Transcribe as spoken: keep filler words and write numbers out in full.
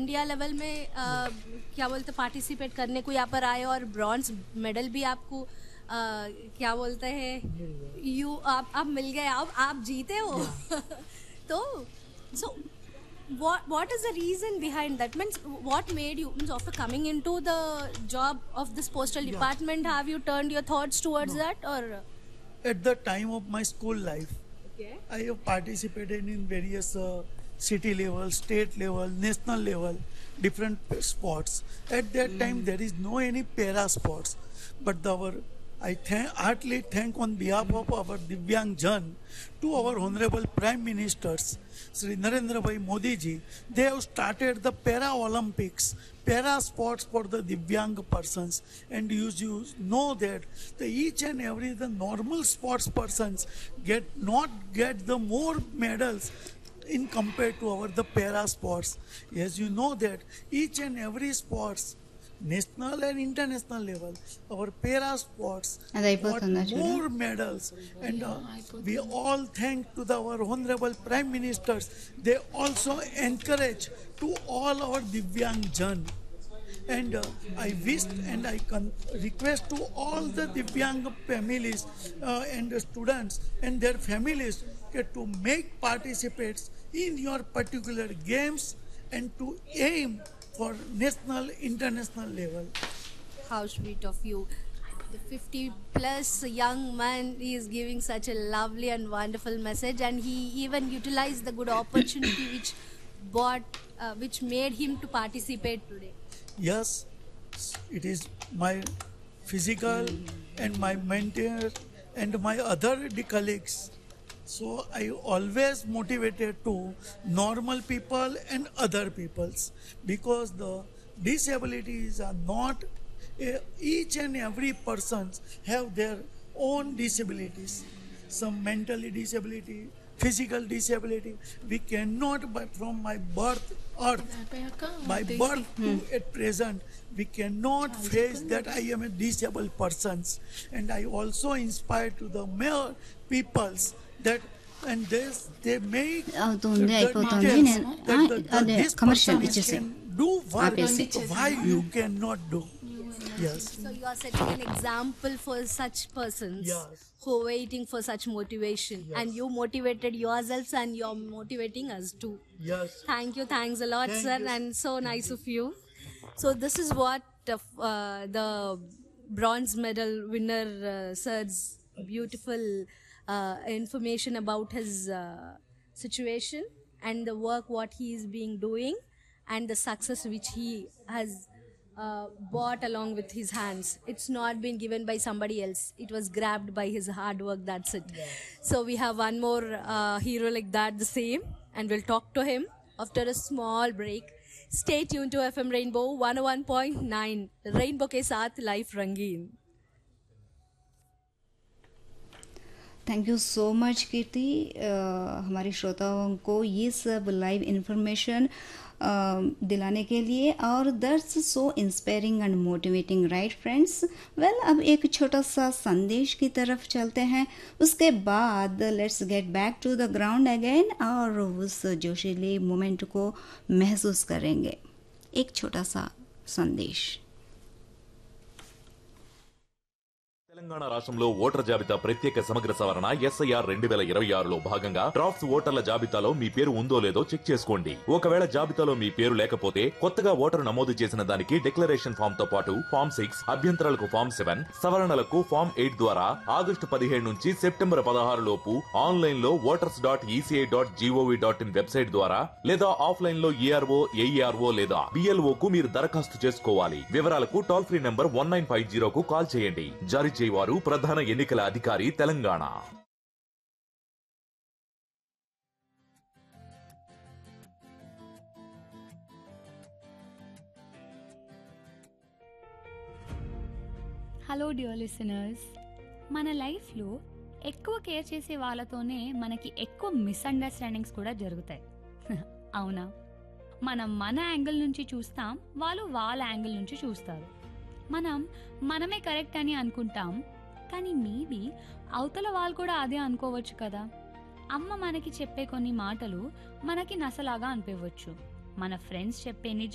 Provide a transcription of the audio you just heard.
India level में अ, क्या बोलते पार्टिसिपेट करने को यहाँ पर आए और ब्रॉन्ज मेडल भी आपको अ, क्या बोलते हैं यू आप आप मिल गए आप आप जीते हो तो so what what is the reason behind that means what made you means after coming into the job of this postal Yeah. department have you turned your thoughts towards No. that or At the time of my school life, okay I have participated in various uh, city level, state level, national level, different p- sports. At that time, there is no any para sports, but the, our I thank, heartily thank on behalf of our Divyang Jan to our Honorable Prime Ministers, Sri Narendra Bhai Modi ji. They have started the Para Olympics, para sports for the Divyang persons, and you, you know that the each and every the normal sports persons get not get the more medals in compared to our the para sports. As you know that each and every sports national and international level our para sports అది got అయిపోతుందా చూడు more medals and uh, we all thank to the, our honorable prime ministers. They also encourage to all our Divyang Jan and uh, I wish and I con- request to all the Divyang families uh, and the students and their families uh, to make participates in your particular games and to aim for national international level. how sweet of you the fifty plus young man is giving such a lovely and wonderful message and he even utilized the good opportunity which bought uh, which made him to participate today Yes, it is my physical and my mentor and my other the colleagues. So I always motivated to normal people and other peoples because the disabilities are not eh, each and every persons have their own disabilities. Some mentally disability, physical disability. We cannot, but from my birth earth, by birth to at present, we cannot face that I am a disabled persons. And I also inspire to the male peoples that and this they make అవుతుంది the అయిపోతుంది details నేను that ఆ, the, the, అదే this commercial person ఇచ్చేసి can do work ఆపేసి. why you cannot do. Yes. so you are setting an example for such persons Yes. who are waiting for such motivation Yes. and you motivated yourselves and you're motivating us too Yes. thank you thanks a lot Thank sir you. and so nice of you so this is what uh, uh, the bronze medal winner uh, sir's beautiful uh, information about his uh, situation and the work what he is being doing and the success which he has uh, bought along with his hands. It's not been given by somebody else. It was grabbed by his hard work. That's it. So we have one more uh, hero like that, the same, and we'll talk to him after a small break. Stay tuned to F M Rainbow one oh one point nine. Rainbow के साथ life रंगीन. Thank you so much कीर्ति अ, हमारे श्रोताओं को ये सब live information दिलाने के लिए और that's so inspiring and motivating right friends well अब एक छोटा सा संदेश की तरफ चलते हैं उसके बाद let's get back to the ground again और उस जोशीले मोमेंट को महसूस करेंगे एक छोटा सा संदेश తెలంగాణ రాష్ట్రంలో ఓటర్ జాబితా ప్రత్యేక సమగ్ర సవరణ ఎస్ఐఆర్ రెండు వేల ఇరవై ఆరులో భాగంగా డ్రాఫ్ట్స్ ఓటర్ల జాబితాలో మీ పేరు ఉందో లేదో చెక్ చేసుకోండి ఒకవేళ జాబితాలో మీ పేరు లేకపోతే కొత్తగా ఓటరు నమోదు చేసిన దానికి డిక్లరేషన్ ఫామ్ తో పాటు ఫామ్ సిక్స్ అభ్యంతరాలకు ఫామ్ సెవెన్ సవరణలకు ఫామ్ ఎయిట్ ద్వారా ఆగస్టు పదిహేడు నుంచి సెప్టెంబర్ పదహారు లోపు ఆన్లైన్ లో voters dot ECI dot GOV dot in website ద్వారా లేదా ఆఫ్లైన్ లో ఏఆర్ఓ ఏఈఆర్ఓ లేదా బిఎల్ఓ కు మీరు దరఖాస్తు చేసుకోవాలి వివరాలకు toll free number one nine five జీరోకు call చేయండి జారీ వారు ప్రధాన ఎన్నికల అధికారి తెలంగాణ హలో డియర్ లిసనర్స్ మన లైఫ్లో ఎక్కువ కేర్ చేసే వాళ్ళతోనే మనకి ఎక్కువ మిస్అండర్స్టాండింగ్స్ కూడా జరుగుతాయి అవునా మనం మన యాంగిల్ నుంచి చూస్తాం వాళ్ళు వాళ్ళ యాంగిల్ నుంచి చూస్తారు మనం మనమే కరెక్ట్ అని అనుకుంటాం కానీ మేబీ అవతల వాళ్ళు కూడా అదే అనుకోవచ్చు కదా అమ్మ మనకి చెప్పే కొన్ని మాటలు మనకి నసలాగా అనిపించవచ్చు మన ఫ్రెండ్స్ చెప్పే నిజ